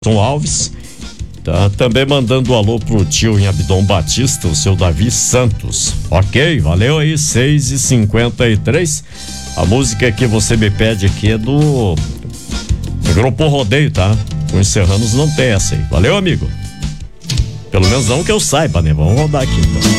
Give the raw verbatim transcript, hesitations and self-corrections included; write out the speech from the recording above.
Alves, tá também mandando um alô pro tio em Abdom Batista, o seu Davi Santos. Ok, valeu aí, seis e cinquenta e três. A música que você me pede aqui é do, do Grupo Rodeio, tá? Os Serranos não tem essa aí. Valeu, amigo. Pelo menos não que eu saiba, né? Vamos rodar aqui então.